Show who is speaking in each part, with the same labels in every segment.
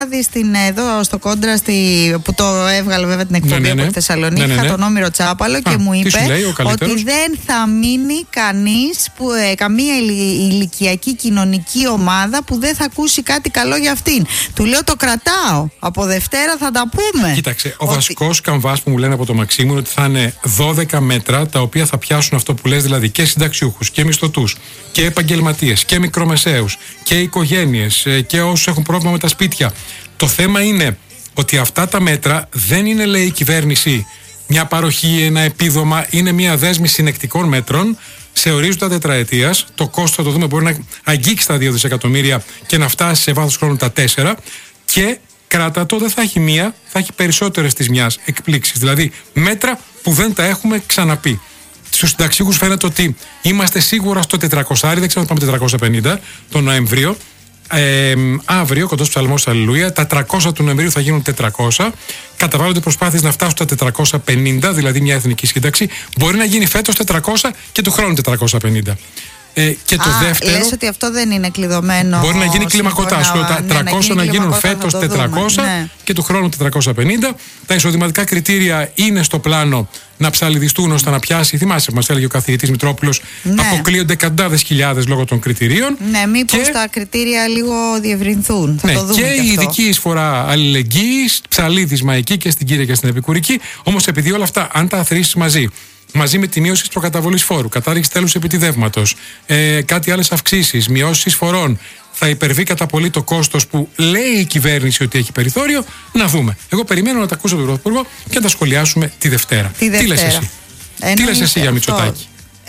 Speaker 1: εδώ στο Κόντρα που το έβγαλε βέβαια την εκπομπή από τη Θεσσαλονίκη, είχα τον Όμηρο Τσάπαλο και μου είπε ότι δεν θα μείνει κανείς, καμία ηλικιακή κοινωνική ομάδα που δεν θα ακούσει κάτι καλό για αυτήν. Του λέω το κρατάω, από Δευτέρα θα τα πούμε.
Speaker 2: Κοίταξε, ο βασικός καμβάς που μου λένε από το Μαξίμου είναι ότι θα είναι 12 μέτρα τα οποία θα πιάσουν αυτό που λες, δηλαδή και συνταξιούχους και μισθωτούς και επαγγελματίες και μικρομεσαίους και οικογένειες και όσους έχουν πρόβλημα με τα σπίτια. Το θέμα είναι ότι αυτά τα μέτρα δεν είναι, λέει η κυβέρνηση, μια παροχή, ένα επίδομα, είναι μια δέσμη συνεκτικών μέτρων σε ορίζοντα τετραετίας. Το κόστος, θα το δούμε, μπορεί να αγγίξει τα 2 δισεκατομμύρια και να φτάσει σε βάθος χρόνου τα 4. Και κράτα το, δεν θα έχει μία, θα έχει περισσότερες της μιας εκπλήξεις. Δηλαδή μέτρα που δεν τα έχουμε ξαναπεί. Στους συνταξιούχους φαίνεται ότι είμαστε σίγουρα στο 400, δεν ξέρω αν πάμε 450 τον Νοέμβριο. Αύριο, κοντός ψαλμός Αλληλούια, τα 300 του Νοεμβρίου θα γίνουν 400. Καταβάλλονται προσπάθειες να φτάσουν τα 450, δηλαδή μια εθνική σύνταξη. Μπορεί να γίνει φέτος 400 και του χρόνου 450. Και το δεύτερο.
Speaker 1: Λες ότι αυτό δεν είναι κλειδωμένο.
Speaker 2: Μπορεί να γίνει κλιμακωτά. Τα 300 να γίνουν φέτος 400 και του χρόνου 450. Τα εισοδηματικά κριτήρια είναι στο πλάνο να ψαλιδιστούν ώστε να πιάσει. Θυμάσαι που μας έλεγε ο καθηγητής Μητρόπουλος, αποκλείονται εκατοντάδες χιλιάδες λόγω των κριτηρίων.
Speaker 1: Ναι, μήπως τα κριτήρια λίγο διευρυνθούν. Θα το δούμε
Speaker 2: και η ειδική εισφορά αλληλεγγύης, ψαλίδισμα εκεί και στην Κύρια και στην Επικουρική. Όμως επειδή όλα αυτά, αν τα αθροίσεις μαζί με τη μείωση της προκαταβολής φόρου, κατάργηση τέλους επιτιδεύματος, κάτι άλλες αυξήσεις, μειώσεις εισφορών, θα υπερβεί κατά πολύ το κόστος που λέει η κυβέρνηση ότι έχει περιθώριο. Να δούμε. Εγώ περιμένω να τα ακούσω τον Πρωθυπουργό και να τα σχολιάσουμε τη Δευτέρα. Τι λες εσύ? Τι λες εσύ για Μητσοτάκη?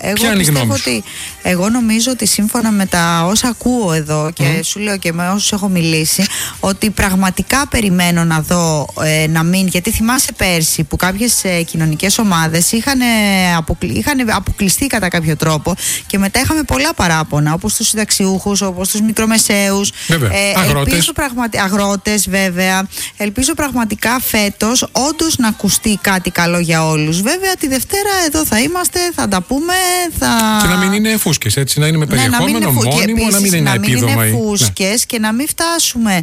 Speaker 1: Εγώ νομίζω ότι σύμφωνα με τα όσα ακούω εδώ και σου λέω και με όσους έχω μιλήσει, ότι πραγματικά περιμένω να δω να μην, γιατί θυμάσαι πέρσι που κάποιες κοινωνικές ομάδες είχαν αποκλειστεί κατά κάποιο τρόπο και μετά είχαμε πολλά παράπονα, όπως τους συνταξιούχους, όπως τους μικρομεσαίους, αγρότες βέβαια. Ελπίζω πραγματικά φέτος όντως να ακουστεί κάτι καλό για όλους. Βέβαια τη Δευτέρα εδώ θα είμαστε, θα τα πούμε.
Speaker 2: Και να μην είναι φούσκες, έτσι, να είναι με περιεχόμενο μόνιμο, να μην είναι ένα επίδομα.
Speaker 1: Να μην είναι φούσκες και να μην φτάσουμε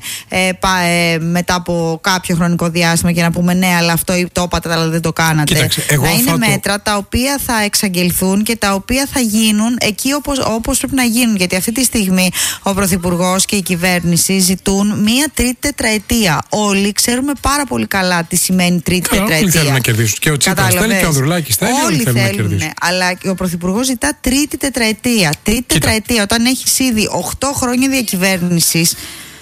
Speaker 1: μετά από κάποιο χρονικό διάστημα και να πούμε ναι, αλλά αυτό το είπατε, αλλά δεν το κάνατε.
Speaker 2: Κοίταξε,
Speaker 1: να είναι μέτρα τα οποία θα εξαγγελθούν και τα οποία θα γίνουν εκεί όπως πρέπει να γίνουν. Γιατί αυτή τη στιγμή ο Πρωθυπουργός και η κυβέρνηση ζητούν μία τρίτη τετραετία. Όλοι ξέρουμε πάρα πολύ καλά τι σημαίνει τρίτη τετραετία.
Speaker 2: Όλοι θέλουν να κερδίσουν. Και ο Τσίπρας θέλει και ο Ανδρουλάκης θέλει. Όλοι θέλουν να κερδίσουν.
Speaker 1: Αλλά ο Πρωθυπουργός ζητά τρίτη τετραετία. Τρίτη τετραετία, όταν έχεις ήδη 8 χρόνια διακυβέρνησης,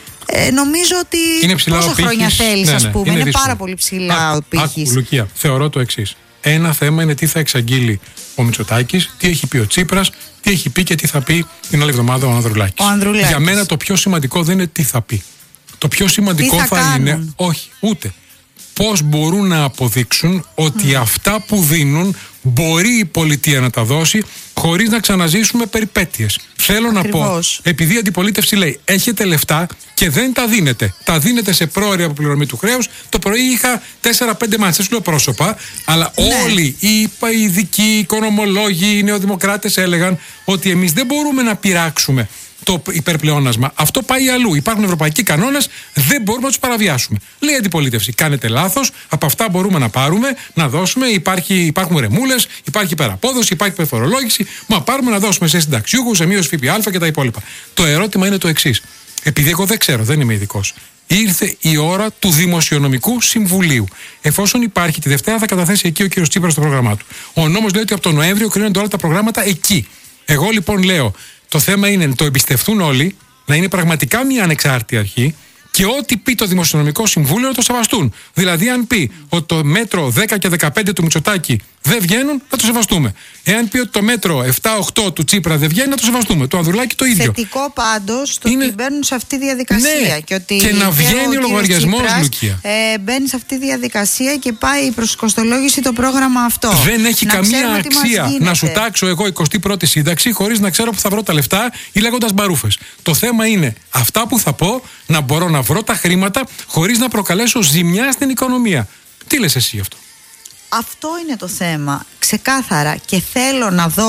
Speaker 1: νομίζω ότι πόσα χρόνια θέλεις, ας πούμε. Είναι πάρα πολύ ψηλά ο πύχης.
Speaker 2: Λουκία, θεωρώ το εξής. Ένα θέμα είναι τι θα εξαγγείλει ο Μητσοτάκης, τι έχει πει ο Τσίπρας, τι έχει πει και τι θα πει την άλλη εβδομάδα ο Ανδρουλάκης. Για μένα το πιο σημαντικό δεν είναι τι θα πει. Το πιο σημαντικό θα είναι, όχι, ούτε, πώς μπορούν να αποδείξουν ότι αυτά που δίνουν μπορεί η πολιτεία να τα δώσει χωρίς να ξαναζήσουμε περιπέτειες. Θέλω να πω, επειδή η αντιπολίτευση λέει έχετε λεφτά και δεν τα δίνετε. Τα δίνετε σε πρόωρη αποπληρωμή του χρέους. Το πρωί είχα 4-5 μάτς, σου λέω πρόσωπα, αλλά όλοι οι ειδικοί, οι οικονομολόγοι, οι νεοδημοκράτες έλεγαν ότι εμείς δεν μπορούμε να πειράξουμε το υπερπλεόνασμα. Αυτό πάει αλλού. Υπάρχουν ευρωπαϊκοί κανόνες, δεν μπορούμε να τους παραβιάσουμε. Λέει η αντιπολίτευση: κάνετε λάθος, από αυτά μπορούμε να πάρουμε, να δώσουμε. Υπάρχουν ρεμούλες, υπάρχει υπεραπόδοση, υπάρχει υπερφορολόγηση. Μα πάρουμε να δώσουμε σε συνταξιούχους, σε μείωση ΦΠΑ και τα υπόλοιπα. Το ερώτημα είναι το εξής. Επειδή εγώ δεν ξέρω, δεν είμαι ειδικός. Ήρθε η ώρα του Δημοσιονομικού Συμβουλίου. Εφόσον υπάρχει, τη Δευτέρα θα καταθέσει εκεί ο κ. Τσίπρας στο πρόγραμμά του. Ο νόμος λέει ότι από τον Νοέμβριο κρίνονται όλα τα προγράμματα εκεί. Εγώ λοιπόν λέω. Το θέμα είναι να το εμπιστευτούν όλοι, να είναι πραγματικά μια ανεξάρτητη αρχή και ό,τι πει το Δημοσιονομικό Συμβούλιο να το σεβαστούν. Δηλαδή, αν πει ότι το μέτρο 10 και 15 του Μητσοτάκη δεν βγαίνουν, να το σεβαστούμε. Εάν πει ότι το μέτρο 7-8 του Τσίπρα δεν βγαίνει, να το σεβαστούμε. Το Ανδρουλάκη το ίδιο.
Speaker 1: Θετικό πάντως το ότι μπαίνουν σε αυτή τη διαδικασία.
Speaker 2: Ναι,
Speaker 1: και ότι
Speaker 2: και να βγαίνει ο λογαριασμός, Λουκία.
Speaker 1: Μπαίνει σε αυτή τη διαδικασία και πάει προς κοστολόγηση το πρόγραμμα αυτό.
Speaker 2: Δεν έχει καμία αξία να σου τάξω εγώ 21η σύνταξη χωρίς να ξέρω που θα βρω τα λεφτά ή λέγοντας μπαρούφες. Το θέμα είναι αυτά που θα πω να μπορώ να βρω τα χρήματα χωρίς να προκαλέσω ζημιά στην οικονομία. Τι λες εσύ γι' αυτό?
Speaker 1: Αυτό είναι το θέμα, ξεκάθαρα, και θέλω να δω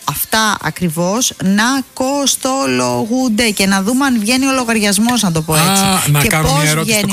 Speaker 1: αυτά ακριβώς να κοστολογούνται και να δούμε αν βγαίνει ο λογαριασμός, να το πω έτσι.
Speaker 2: Να
Speaker 1: και
Speaker 2: κάνω
Speaker 1: πώς
Speaker 2: μια ερώτηση.